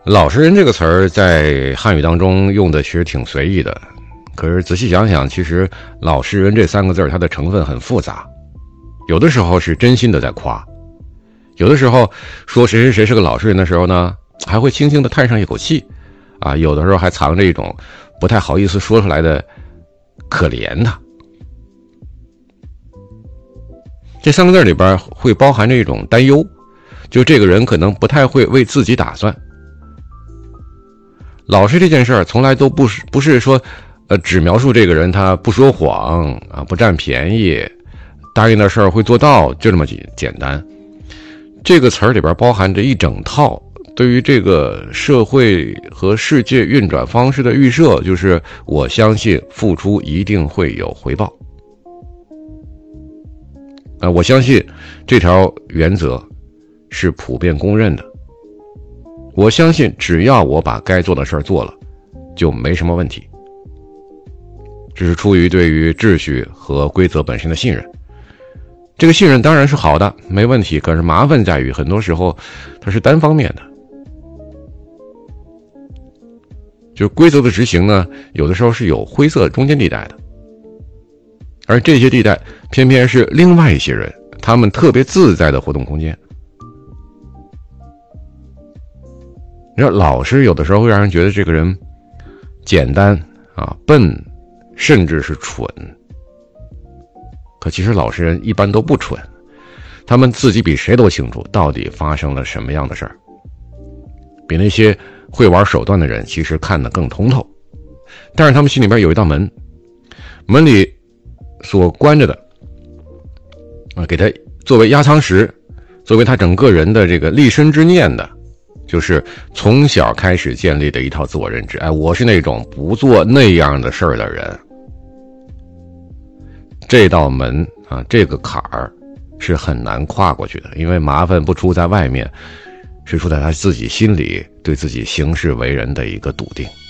老实人这个词儿在汉语当中用的其实挺随意的，可是仔细想想，其实老实人这三个字它的成分很复杂，有的时候是真心的在夸，有的时候说谁谁谁是个老实人的时候呢，还会轻轻的叹上一口气啊，有的时候还藏着一种不太好意思说出来的可怜他。这三个字里边会包含着一种担忧，就这个人可能不太会为自己打算。老实这件事儿从来都不是说只描述这个人他不说谎啊，不占便宜，答应的事儿会做到，就这么简单。这个词儿里边包含着一整套对于这个社会和世界运转方式的预设，就是我相信付出一定会有回报。我相信这条原则是普遍公认的。我相信只要我把该做的事儿做了，就没什么问题。这是出于对于秩序和规则本身的信任。这个信任当然是好的，没问题，可是麻烦在于很多时候它是单方面的。就是规则的执行呢，有的时候是有灰色中间地带的，而这些地带偏偏是另外一些人他们特别自在的活动空间。你说老实有的时候会让人觉得这个人简单啊、笨，甚至是蠢。可其实老实人一般都不蠢，他们自己比谁都清楚到底发生了什么样的事儿，比那些会玩手段的人其实看得更通透。但是他们心里边有一道门，门里所关着的给他作为压舱石，作为他整个人的这个立身之念的，就是从小开始建立的一套自我认知。我是那种不做那样的事儿的人。这道门啊，这个坎儿是很难跨过去的，因为麻烦不出在外面，是出在他自己心里对自己行事为人的一个笃定。